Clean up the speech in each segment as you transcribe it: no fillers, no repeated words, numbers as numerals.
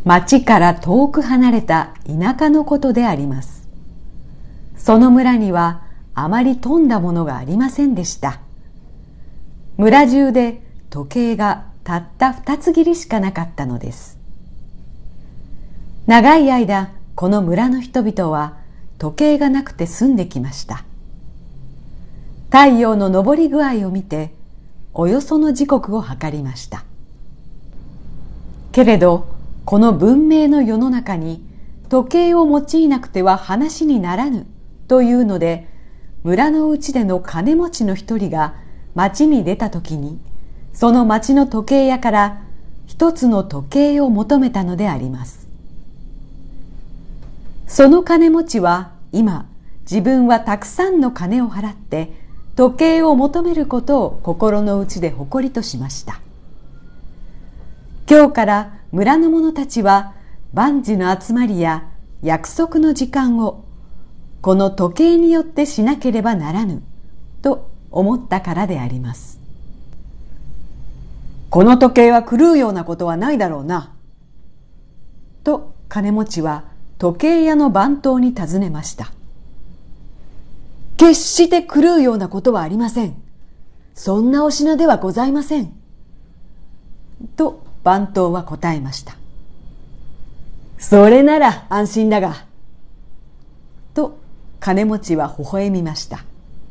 町から遠く離れた田舎のことであります。その村にはあまり富んだものがありませんでした。村中で時計がたった2つ切りしかなかったのです。長い間この村の人々は時計がなくて済んできました。太陽の昇り具合を見ておよその時刻を測りました。けれどこの文明の世の中に時計を用いなくては話にならぬというので、村のうちでの金持ちの一人が町に出たときに、その町の時計屋から一つの時計を求めたのであります。その金持ちは今、自分はたくさんの金を払って時計を求めることを心の内で誇りとしました。今日から村の者たちは万事の集まりや約束の時間をこの時計によってしなければならぬと思ったからであります。 この時計は狂うようなことはないだろうな。 と金持ちは時計屋の番頭に尋ねました。 決して狂うようなことはありません。そんなお品ではございません。 と番頭は答えました。 それなら安心だが。 と金持ちは微笑みました。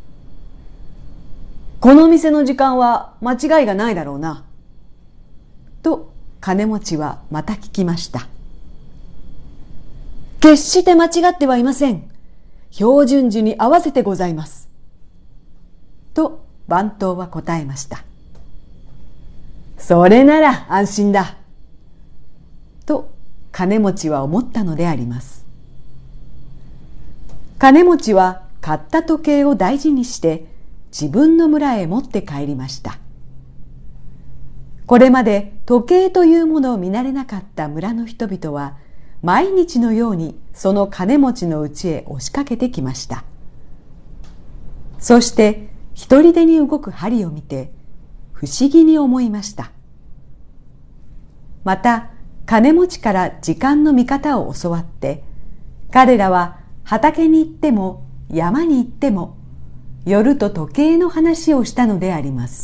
この店の時間は間違いがないだろうな。 と金持ちはまた聞きました。 決して間違ってはいません。標準時に合わせてございます。 と番頭は答えました。 それなら安心だ。 と金持ちは思ったのであります。金持ちは買った時計を大事にして自分の村へ持って帰りました。これまで時計というものを見慣れなかった村の人々は毎日のようにその金持ちの家へ押しかけてきました。そして一人でに動く針を見て不思議に思いました。また金持ちから時間の見方を教わって、彼らは畑に行っても山に行っても夜と時計の話をしたのであります。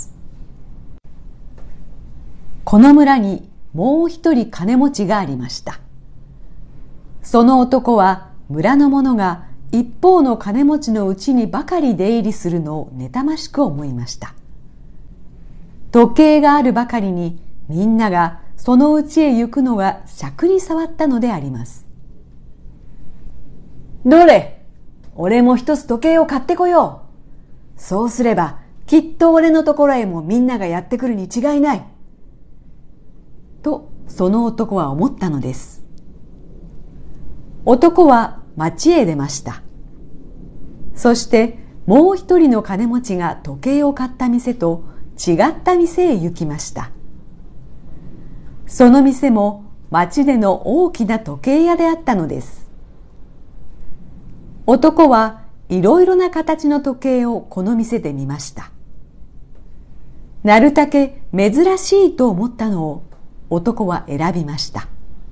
この村にもう一人金持ちがありました。その男は村の者が一方の金持ちのうちにばかり出入りするのを妬ましく思いました。時計があるばかりにみんながそのうちへ行くのが癪に障ったのであります。 どれ、俺も一つ時計を買ってこよう。そうすればきっと俺のところへもみんながやってくるに違いない。 とその男は思ったのです。男は町へ出ました。そしてもう一人の金持ちが時計を買った店と違った店へ行きました。その店も町での大きな時計屋であったのです。男はいろいろな形の時計をこの店で見ました。なるたけ珍しいと思ったのを男は選びました。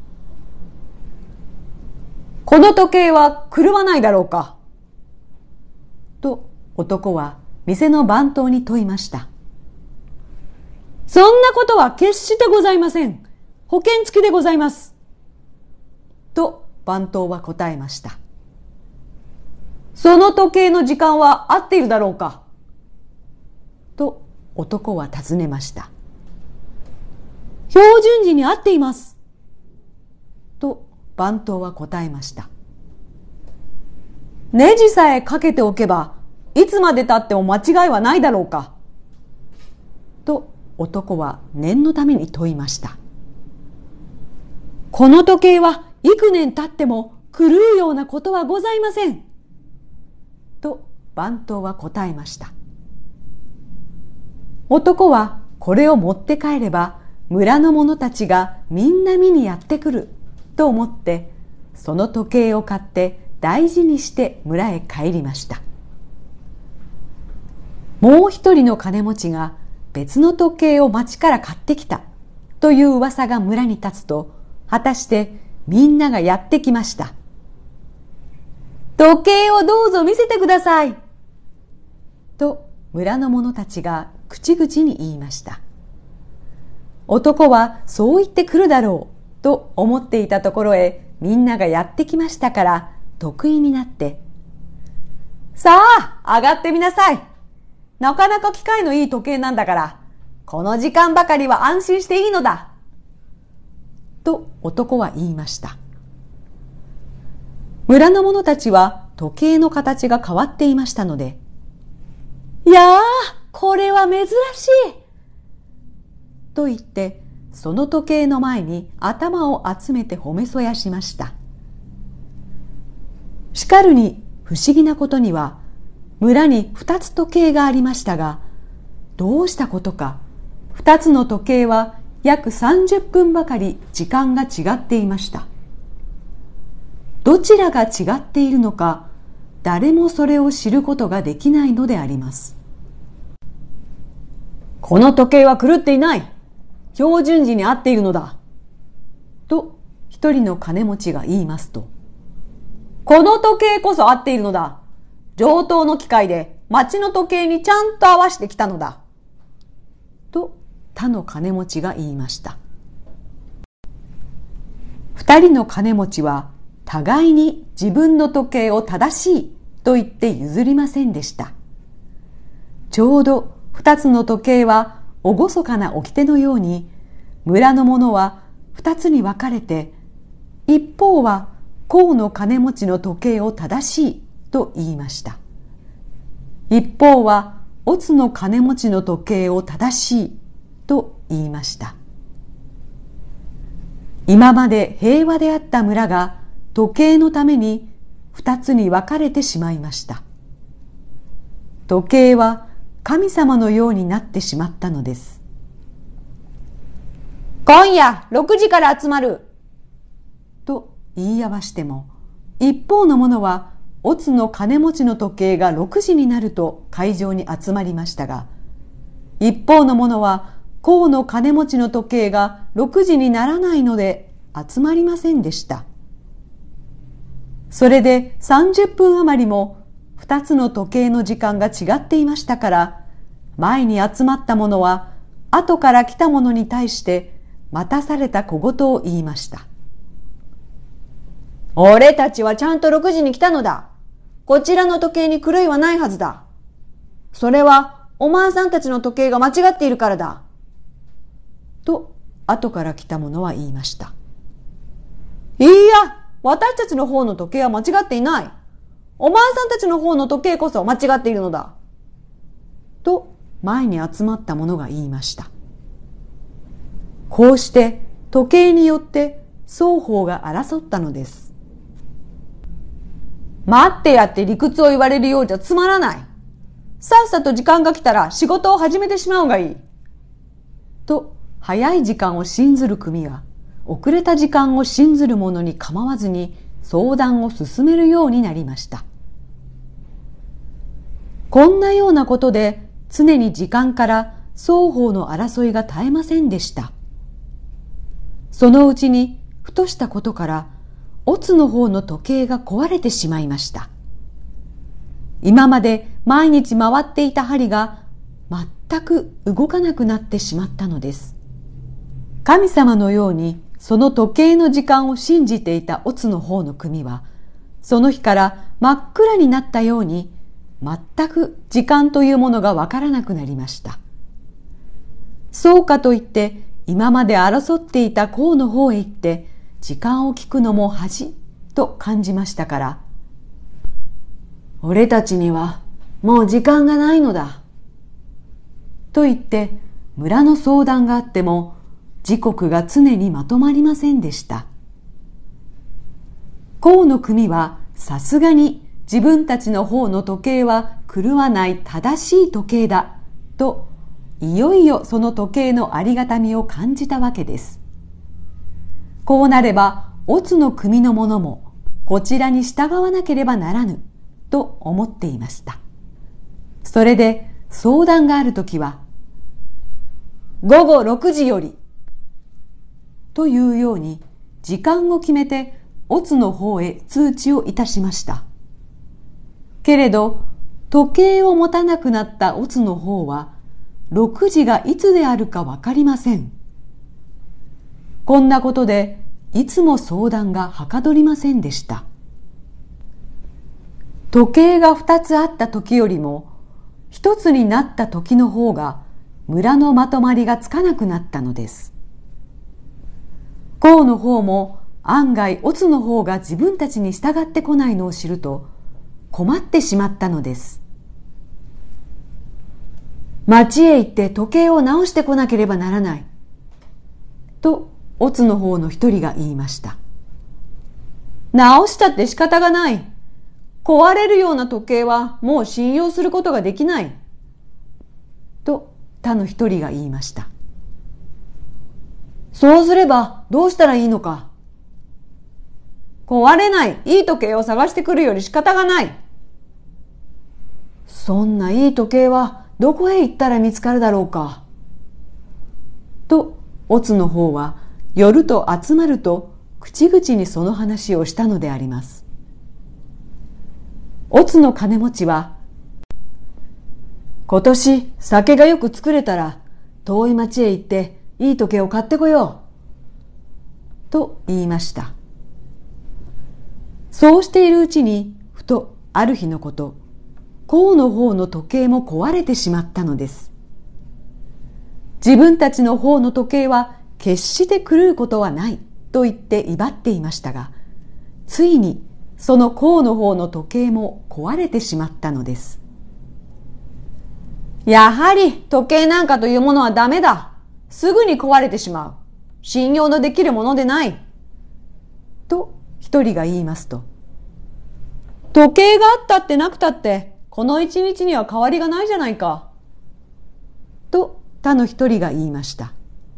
この時計は狂わないだろうか。 と男は店の番頭に問いました。 そんなことは決してございません。保険付きでございます。 と番頭は答えました。 その時計の時間は合っているだろうか。 と男は尋ねました。 標準時に合っています。 と番頭は答えました。 ネジさえかけておけばいつまで経っても間違いはないだろうか。 と男は念のために問いました。 この時計は幾年経っても狂うようなことはございません。 と番頭は答えました。男はこれを持って帰れば村の者たちがみんな見にやってくると思ってその時計を買って大事にして村へ帰りました。もう一人の金持ちが別の時計を町から買ってきたという噂が村に立つと果たしてみんながやってきました。時計をどうぞ見せてください。と村の者たちが口々に言いました。男はそう言ってくるだろうと思っていたところへみんながやってきましたから得意になって、さあ上がってみなさい。なかなか機械のいい時計なんだから、この時間ばかりは安心していいのだ。と男は言いました。村の者たちは時計の形が変わっていましたので、いやー、これは珍しい。と言って、その時計の前に頭を集めて褒めそやしました。しかるに不思議なことには、村に2つ時計がありましたが、どうしたことか、2つの時計は約30分ばかり時間が違っていました。どちらが違っているのか、誰もそれを知ることができないのであります。この時計は狂っていない。標準時に合っているのだ。と一人の金持ちが言いますと、この時計こそ合っているのだ。上等の機械で町の時計にちゃんと合わせてきたのだ。と他の金持ちが言いました。二人の金持ちは互いに自分の時計を正しいと言って譲りませんでした。ちょうど二つの時計は厳かな掟のように、村の者は二つに分かれて、一方は甲の金持ちの時計を正しいと言いました。一方は乙の金持ちの時計を正しいと言いました。今まで平和であった村が時計のために二つに分かれてしまいました。時計は神様のようになってしまったのです。今夜6時から集まると言い合わしても、一方の者は乙の金持ちの時計が6時になると会場に集まりましたが、一方の者は甲の金持ちの時計が6時にならないので集まりませんでした。それで30分余りも2つの時計の時間が違っていましたから、前に集まった者は後から来た者に対して待たされた小言を言いました。俺たちはちゃんと6時に来たのだ。こちらの時計に狂いはないはずだ。それはお前さんたちの時計が間違っているからだ。と後から来た者は言いました。いいや、私たちの方の時計は間違っていない。お前さんたちの方の時計こそ間違っているのだ。と前に集まった者が言いました。こうして時計によって双方が争ったのです。待ってやって理屈を言われるようじゃつまらない。さっさと時間が来たら仕事を始めてしまうがいい。と早い時間を信ずる組は遅れた時間を信ずる者に構わずに相談を進めるようになりました。こんなようなことで常に時間から双方の争いが絶えませんでした。そのうちにふとしたことから乙の方の時計が壊れてしまいました。今まで毎日回っていた針が全く動かなくなってしまったのです。神様のようにその時計の時間を信じていた乙の方の組は、その日から真っ暗になったように全く時間というものがわからなくなりました。そうかといって今まで争っていた甲の方へ行って時間を聞くのも恥と感じましたから、俺たちにはもう時間がないのだと言って村の相談があっても時刻が常にまとまりませんでした。甲の組はさすがに自分たちの方の時計は狂わない正しい時計だと、いよいよその時計のありがたみを感じたわけです。こうなれば乙の組の者もこちらに従わなければならぬと思っていました。それで相談があるときは、午後6時よりというように時間を決めてオツの方へ通知をいたしました。けれど、時計を持たなくなったオツの方は、6時がいつであるかわかりません。こんなことで、いつも相談がはかどりませんでした。時計が2つあった時よりも、1つになった時の方が、村のまとまりがつかなくなったのです。公の方も案外オツの方が自分たちに従ってこないのを知ると困ってしまったのです。町へ行って時計を直してこなければならない。と、オツの方の一人が言いました。直したって仕方がない。壊れるような時計はもう信用することができない。と、他の一人が言いました。そうすればどうしたらいいのか。壊れないいい時計を探してくるより仕方がない。そんないい時計はどこへ行ったら見つかるだろうか。と、オツの方は夜と集まると口々にその話をしたのであります。オツの金持ちは、今年酒がよく作れたら遠い町へ行っていい時計を買ってこよう。と言いました。そうしているうちに、ふとある日のこと、公の方の時計も壊れてしまったのです。自分たちの方の時計は決して狂うことはないと言って威張っていましたが、ついにその公の方の時計も壊れてしまったのです。やはり時計なんかというものはダメだ。すぐに壊れてしまう。信用のできるものでない。と一人が言いますと、時計があったってなくたって、この一日には変わりがないじゃないか。と他の一人が言いました。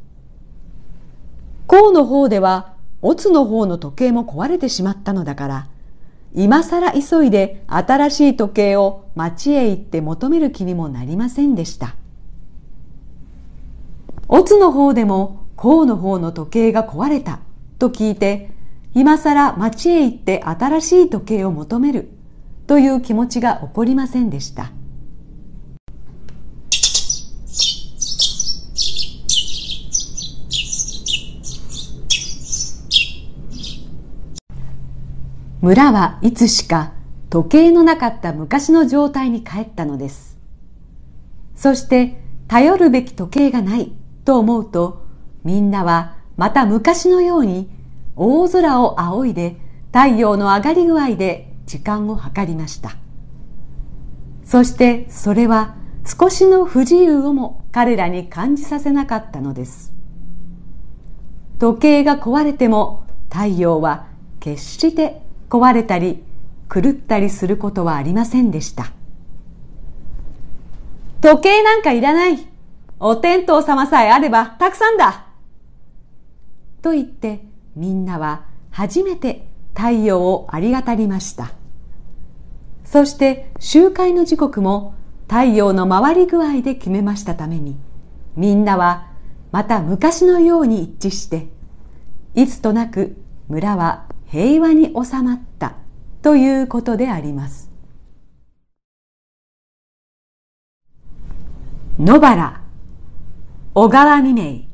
公の方では、オツの方の時計も壊れてしまったのだから、今さら急いで新しい時計を町へ行って求める気にもなりませんでした。オツの方でも公の方の時計が壊れたと聞いて、今さら町へ行って新しい時計を求めるという気持ちが起こりませんでした。村はいつしか時計のなかった昔の状態に帰ったのです。そして頼るべき時計がないと思うと、みんなはまた昔のように大空を仰いで太陽の上がり具合で時間を計りました。そしてそれは少しの不自由をも彼らに感じさせなかったのです。時計が壊れても太陽は決して壊れたり狂ったりすることはありませんでした。時計なんかいらない。お天道様さえあればたくさんだ。と言ってみんなは初めて太陽をありがたりました。そして集会の時刻も太陽の回り具合で決めましたために、みんなはまた昔のように一致して、いつとなく村は平和に収まったということであります。野原、小川未明。